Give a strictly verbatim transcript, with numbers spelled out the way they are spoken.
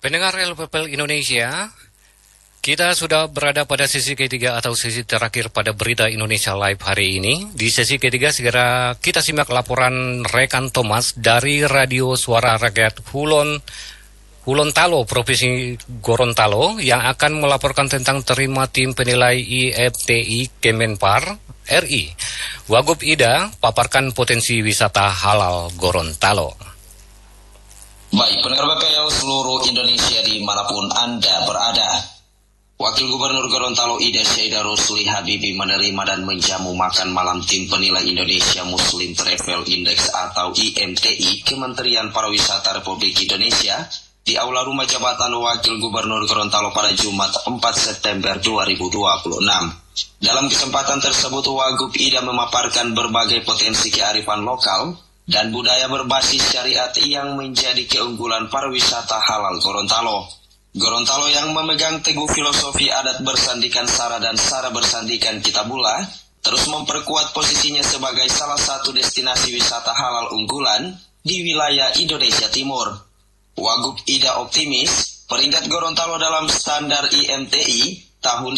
Pendengar L P P L Indonesia, kita sudah berada pada sesi ketiga atau sesi terakhir pada Berita Indonesia Live hari ini. Di sesi ketiga segera kita simak laporan rekan Thomas dari Radio Suara Rakyat Hulon, Hulontalo, Provinsi Gorontalo, yang akan melaporkan tentang terima tim penilai I F T I Kemenpar R I. Wagub Ida paparkan potensi wisata halal Gorontalo. Baik, pendengar B P L seluruh Indonesia dimanapun Anda berada. Wakil Gubernur Gorontalo Ida Syaida Rusli Habibi menerima dan menjamu makan malam tim penilai Indonesia Muslim Travel Index atau I M T I Kementerian Pariwisata Republik Indonesia di Aula Rumah Jabatan Wakil Gubernur Gorontalo pada Jumat empat September dua ribu dua puluh enam. Dalam kesempatan tersebut, Wagub Ida memaparkan berbagai potensi kearifan lokal dan budaya berbasis syariat yang menjadi keunggulan pariwisata halal Gorontalo. Gorontalo yang memegang teguh filosofi adat bersandikan sara dan sara bersandikan kitabullah, terus memperkuat posisinya sebagai salah satu destinasi wisata halal unggulan di wilayah Indonesia Timur. Wagub Ida optimis, peringkat Gorontalo dalam standar I M T I tahun